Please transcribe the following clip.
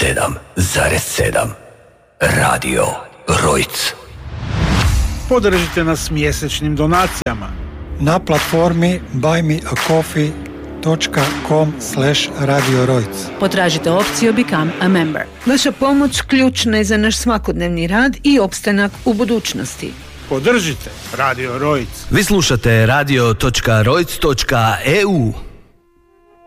107,7 Radio Rojc. Podržite nas mjesečnim donacijama na platformi buymeacoffee.com/Radio Rojc. Potražite opciju Become a Member. Vaša pomoć ključna je za naš svakodnevni rad i opstanak u budućnosti. Podržite Radio Rojc. Vi slušate radio.rojc.eu.